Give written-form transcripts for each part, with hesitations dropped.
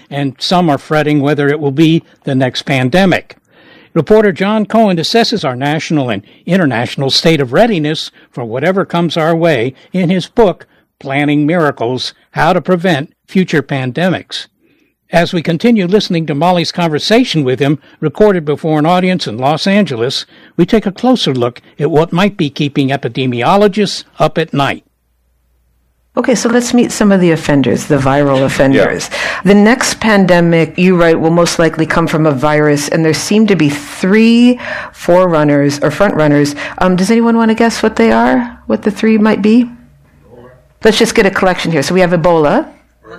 and some are fretting whether it will be the next pandemic. Reporter John Cohen assesses our national and international state of readiness for whatever comes our way in his book, Planning Miracles, How to Prevent Future Pandemics. As we continue listening to Molly's conversation with him, recorded before an audience in Los Angeles, we take a closer look at what might be keeping epidemiologists up at night. Okay, so let's meet some of the offenders, the viral offenders. Yeah. The next pandemic, you write, will most likely come from a virus, and there seem to be 3 forerunners or front runners. Does anyone want to guess what they are? What the 3 might be? Let's just get a collection here. So we have Ebola.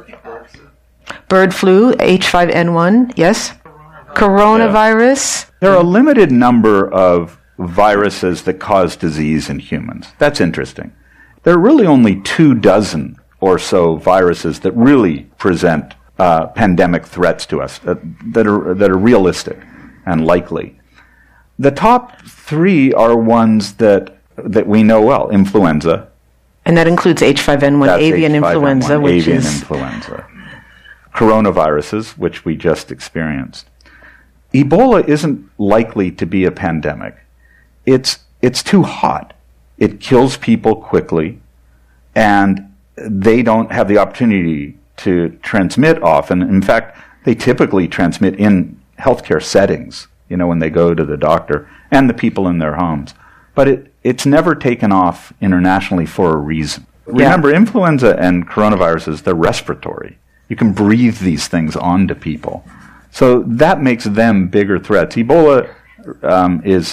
Bird flu, H5N1, yes. Coronavirus. Yeah. There are a limited number of viruses that cause disease in humans. That's interesting. There are really only 24 or so viruses that really present pandemic threats to us that are realistic and likely. The top 3 are ones that we know well. Influenza. And that includes H5N1, that's avian influenza, which avian is... influenza. Coronaviruses, which we just experienced. Ebola isn't likely to be a pandemic. It's too hot. It kills people quickly, and they don't have the opportunity to transmit often. In fact, they typically transmit in healthcare settings, when they go to the doctor and the people in their homes. But it's never taken off internationally for a reason. Yeah. Remember, influenza and coronaviruses, they're respiratory. You can breathe these things onto people. So that makes them bigger threats. Ebola is,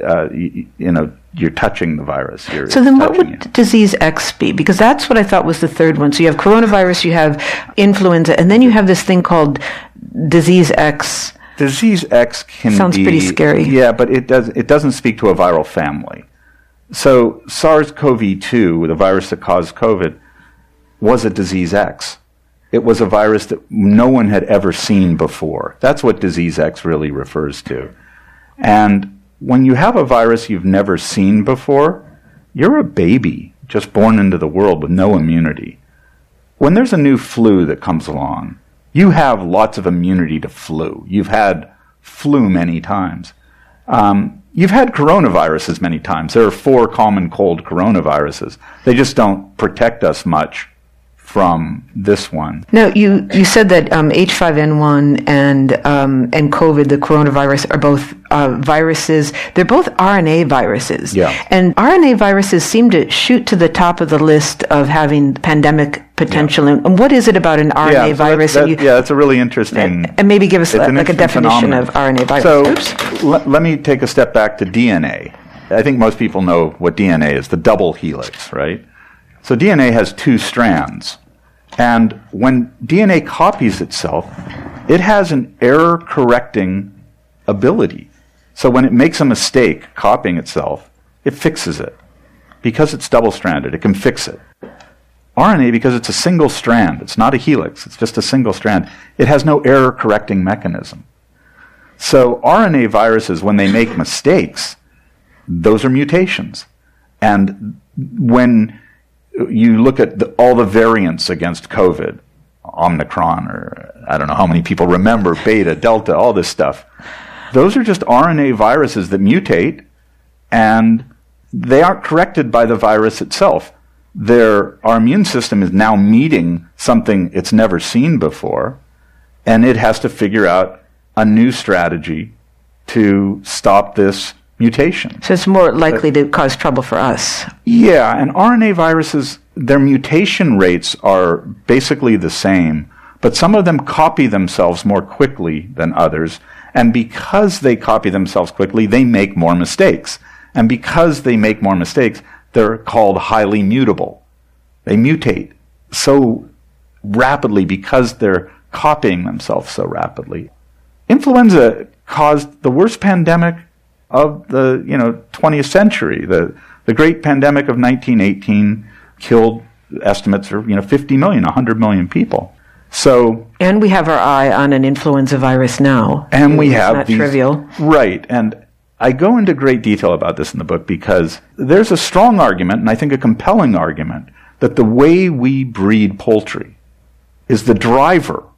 you're touching the virus. So then what would disease X be? Because that's what I thought was the third one. So you have coronavirus, you have influenza, and then you have this thing called disease X. Disease X sounds pretty scary. Yeah, but it doesn't speak to a viral family. So SARS-CoV-2, the virus that caused COVID, was a disease X. It was a virus that no one had ever seen before. That's what disease X really refers to. And when you have a virus you've never seen before, you're a baby just born into the world with no immunity. When there's a new flu that comes along, you have lots of immunity to flu. You've had flu many times. You've had coronaviruses many times. There are 4 common cold coronaviruses. They just don't protect us much from this one. No, you said that H5N1 and COVID, the coronavirus, are both viruses. They're both RNA viruses. Yeah. And RNA viruses seem to shoot to the top of the list of having pandemic potential. Yeah. And what is it about an RNA virus? That's a really interesting... And maybe give us a definition phenomenon of RNA virus. So let me take a step back to DNA. I think most people know what DNA is, the double helix, right? So DNA has 2 strands, and when DNA copies itself, it has an error-correcting ability. So when it makes a mistake copying itself, it fixes it. Because it's double-stranded, it can fix it. RNA, because it's a single strand, it's not a helix, it's just a single strand, it has no error-correcting mechanism. So RNA viruses, when they make mistakes, those are mutations. And when you look at all the variants against COVID, Omicron, or I don't know how many people remember, Beta, Delta, all this stuff. Those are just RNA viruses that mutate, and they aren't corrected by the virus itself. Our immune system is now meeting something it's never seen before, and it has to figure out a new strategy to stop this mutation. So it's more likely to cause trouble for us. Yeah, and RNA viruses, their mutation rates are basically the same, but some of them copy themselves more quickly than others, and because they copy themselves quickly, they make more mistakes. And because they make more mistakes, they're called highly mutable. They mutate so rapidly because they're copying themselves so rapidly. Influenza caused the worst pandemic of the 20th century. The great pandemic of 1918 killed, estimates are 50 million, 100 million people. So, and we have our eye on an influenza virus now. And we have not trivial. Right. And I go into great detail about this in the book because there's a strong argument, and I think a compelling argument, that the way we breed poultry is the driver